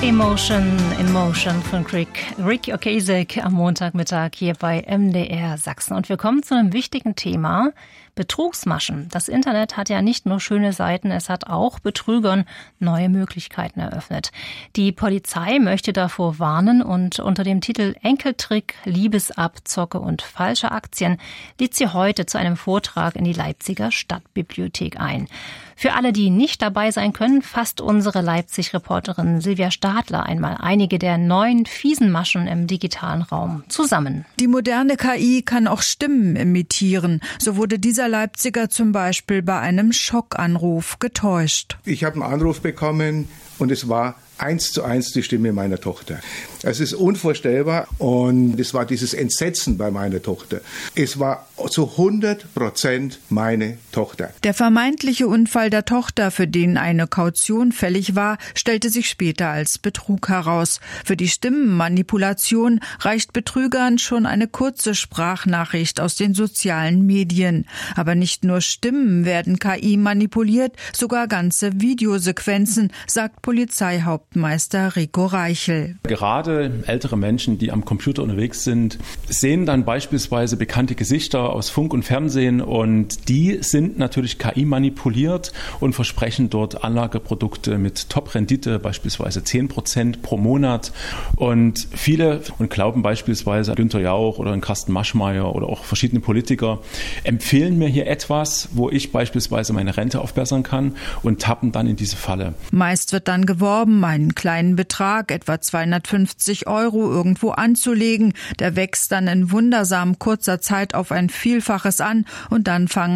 Emotion in Motion von Rick Ocasek am Montagmittag hier bei MDR Sachsen. Und wir kommen zu einem wichtigen Thema: Betrugsmaschen. Das Internet hat ja nicht nur schöne Seiten, es hat auch Betrügern neue Möglichkeiten eröffnet. Die Polizei möchte davor warnen und unter dem Titel Enkeltrick, Liebesabzocke und falsche Aktien lädt sie heute zu einem Vortrag in die Leipziger Stadtbibliothek ein. Für alle, die nicht dabei sein können, fasst unsere Leipzig-Reporterin Silvia Stadler einmal einige der neuen fiesen Maschen im digitalen Raum zusammen. Die moderne KI kann auch Stimmen imitieren. So wurde dieser Leipziger zum Beispiel bei einem Schockanruf getäuscht. Ich habe einen Anruf bekommen und es war 1:1 die Stimme meiner Tochter. Es ist unvorstellbar und es war dieses Entsetzen bei meiner Tochter. Es war zu 100% meine Tochter. Der vermeintliche Unfall der Tochter, für den eine Kaution fällig war, stellte sich später als Betrug heraus. Für die Stimmenmanipulation reicht Betrügern schon eine kurze Sprachnachricht aus den sozialen Medien. Aber nicht nur Stimmen werden KI manipuliert, sogar ganze Videosequenzen, sagt Polizeihauptmeister Rico Reichel. Gerade ältere Menschen, die am Computer unterwegs sind, sehen dann beispielsweise bekannte Gesichter aus Funk und Fernsehen und die sind natürlich KI manipuliert und versprechen dort Anlageprodukte mit Top-Rendite, beispielsweise 10% pro Monat. Und viele glauben beispielsweise Günther Jauch oder Carsten Maschmeyer oder auch verschiedene Politiker empfehlen mir hier etwas, wo ich beispielsweise meine Rente aufbessern kann und tappen dann in diese Falle. Meist wird dann geworben, einen kleinen Betrag, etwa 250 Euro, irgendwo anzulegen. Der wächst dann in wundersam kurzer Zeit auf ein Vielfaches an und dann fangen